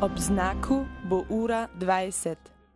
Ob znaku bo ura 20.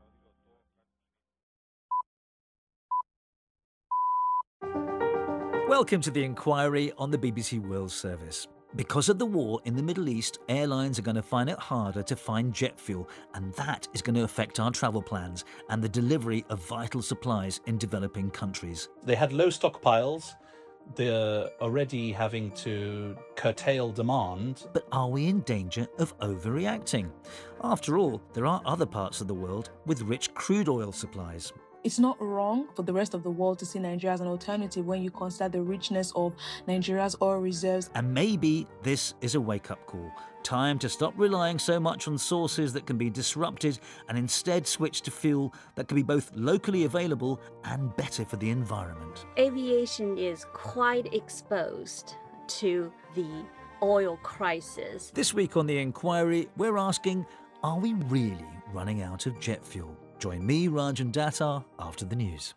Welcome to the inquiry on the BBC World Service. Because of the war in the Middle East, airlines are going to find it harder to find jet fuel, and that is going to affect our travel plans and the delivery of vital supplies in developing countries. They had low stockpiles. They're already having to curtail demand. But are we in danger of overreacting? After all, there are other parts of the world with rich crude oil supplies. It's not wrong for the rest of the world to see Nigeria as an alternative when you consider the richness of Nigeria's oil reserves. And maybe this is a wake-up call. Time to stop relying so much on sources that can be disrupted and instead switch to fuel that can be both locally available and better for the environment. Aviation is quite exposed to the oil crisis. This week on The Inquiry, we're asking, are we really running out of jet fuel? Join me, Rajan Datar, after the news.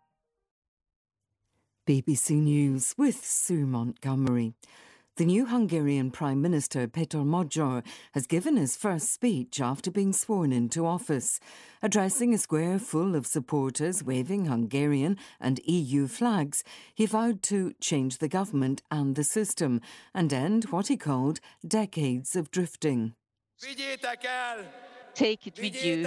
BBC News with Sue Montgomery. The new Hungarian Prime Minister Péter Magyar has given his first speech after being sworn into office. Addressing a square full of supporters waving Hungarian and EU flags, he vowed to change the government and the system and end what he called decades of drifting. Take it with you.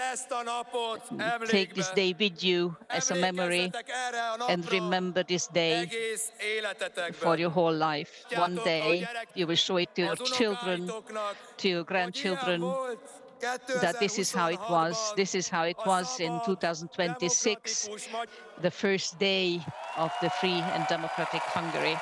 Take this day with you as a memory and remember this day for your whole life. One day you will show it to your children, to your grandchildren, that this is how it was. This is how it was in 2026, the first day of the free and democratic Hungary.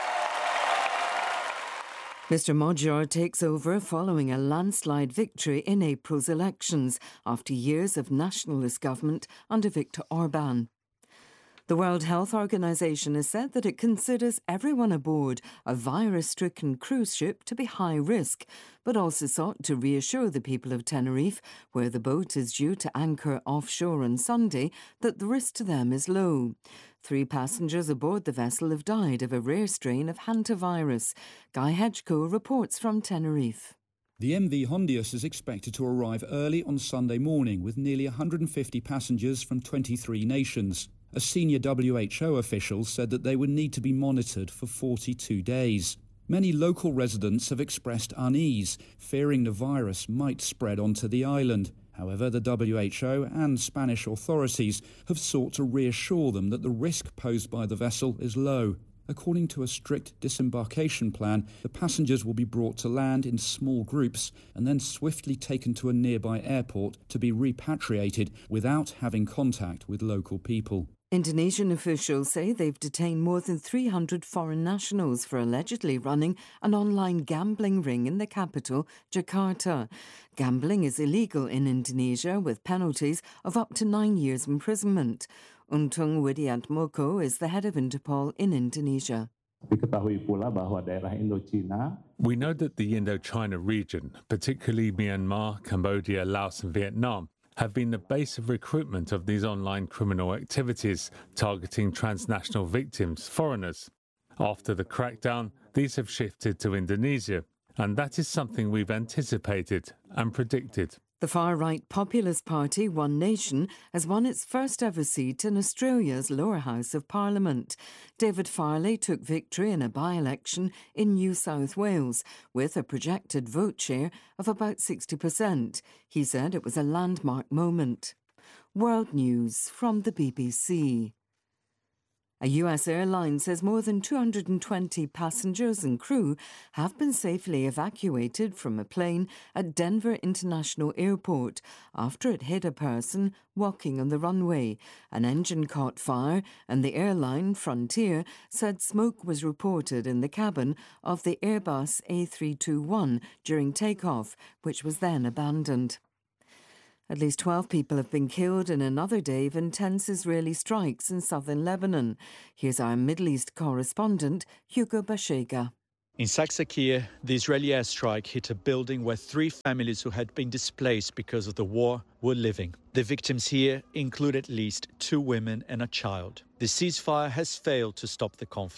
Mr Magyar takes over following a landslide victory in April's elections after years of nationalist government under Viktor Orbán. The World Health Organization has said that it considers everyone aboard a virus-stricken cruise ship to be high risk, but also sought to reassure the people of Tenerife, where the boat is due to anchor offshore on Sunday, that the risk to them is low. 3 passengers aboard the vessel have died of a rare strain of hantavirus. Guy Hedgecoe reports from Tenerife. The MV Hondius is expected to arrive early on Sunday morning with nearly 150 passengers from 23 nations. A senior WHO official said that they would need to be monitored for 42 days. Many local residents have expressed unease, fearing the virus might spread onto the island. However, the WHO and Spanish authorities have sought to reassure them that the risk posed by the vessel is low. According to a strict disembarkation plan, the passengers will be brought to land in small groups and then swiftly taken to a nearby airport to be repatriated without having contact with local people. Indonesian officials say they've detained more than 300 foreign nationals for allegedly running an online gambling ring in the capital, Jakarta. Gambling is illegal in Indonesia with penalties of up to 9 years imprisonment. Untung Widiantmoko is the head of Interpol in Indonesia. We know that the Indochina region, particularly Myanmar, Cambodia, Laos and Vietnam, have been the base of recruitment of these online criminal activities, targeting transnational victims, foreigners. After the crackdown, these have shifted to Indonesia, and that is something we've anticipated and predicted. The far-right populist party One Nation has won its first ever seat in Australia's lower house of Parliament. David Farley took victory in a by-election in New South Wales with a projected vote share of about 60%. He said it was a landmark moment. World News from the BBC. A US airline says more than 220 passengers and crew have been safely evacuated from a plane at Denver International Airport after it hit a person walking on the runway. An engine caught fire and the airline, Frontier, said smoke was reported in the cabin of the Airbus A321 during takeoff, which was then abandoned. At least 12 people have been killed in another day of intense Israeli strikes in southern Lebanon. Here's our Middle East correspondent, Hugo Bashega. In Saksakir, the Israeli airstrike hit a building where 3 families who had been displaced because of the war were living. The victims here include at least 2 women and a child. The ceasefire has failed to stop the conflict.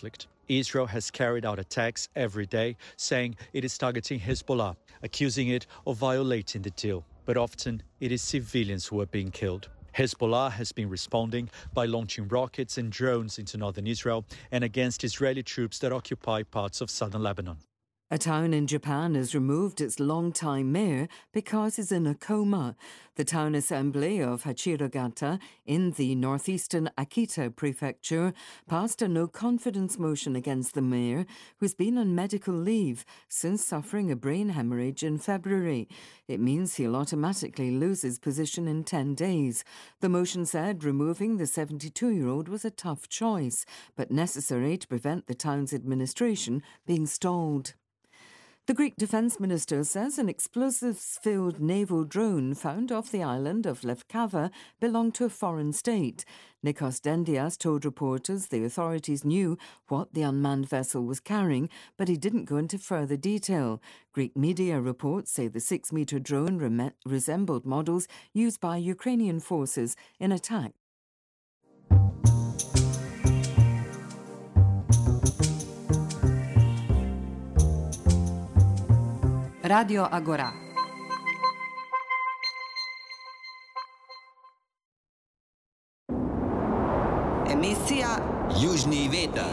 Israel has carried out attacks every day, saying it is targeting Hezbollah, accusing it of violating the deal. But often it is civilians who are being killed. Hezbollah has been responding by launching rockets and drones into northern Israel and against Israeli troops that occupy parts of southern Lebanon. A town in Japan has removed its long-time mayor because he's in a coma. The town assembly of Hachirogata in the northeastern Akita prefecture passed a no-confidence motion against the mayor, who's been on medical leave since suffering a brain hemorrhage in February. It means he'll automatically lose his position in 10 days. The motion said removing the 72-year-old was a tough choice, but necessary to prevent the town's administration being stalled. The Greek Defence Minister says an explosives-filled naval drone found off the island of Lefkava belonged to a foreign state. Nikos Dendias told reporters the authorities knew what the unmanned vessel was carrying, but he didn't go into further detail. Greek media reports say the 6-metre drone resembled models used by Ukrainian forces in attack. Radio Agora. Emisija Južni vetar.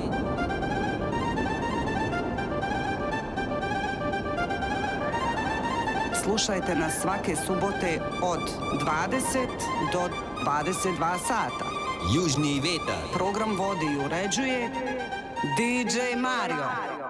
Slušajte nas svake subote od 20 do 22 sata. Južni vetar. Program vodi i uređuje DJ Mario.